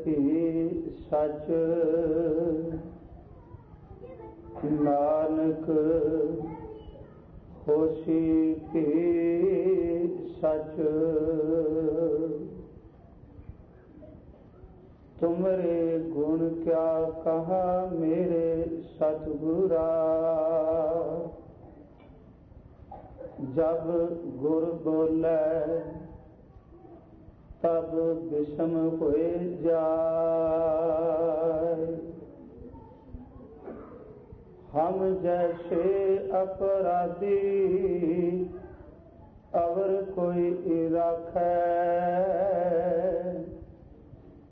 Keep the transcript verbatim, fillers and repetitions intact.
ਹੀ ਸਚ। ਨਾਨਕ ਹੋਸੀ ਭੀ ਸਚ। ਤੁਮਰੇ ਗੁਣ ਕਿਆ ਕਹਾ ਮੇਰੇ ਸਤਿਗੁਰਾ। ਜਬ ਗੁਰ ਬੋਲੇ ਤਬ ਬਿਸਮ ਹੋਏ ਜਾਏ। हम जैसे अपराधी अवर कोई राखै।